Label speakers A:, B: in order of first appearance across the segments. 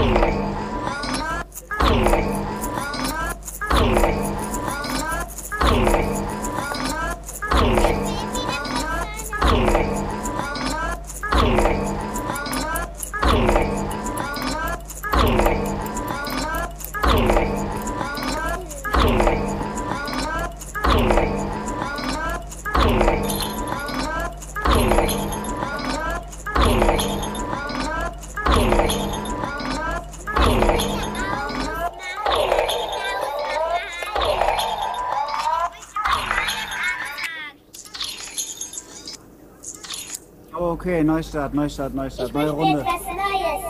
A: Okay, Neustart, Neustart, Neustart,
B: Ich
A: neue
B: möchte
A: Runde.
B: etwas Neues.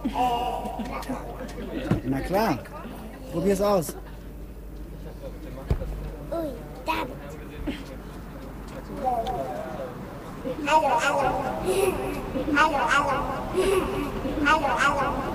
A: Na klar, probier's aus.
B: Ui, dann. Hallo, hallo. Hallo, hallo. Hallo, hallo.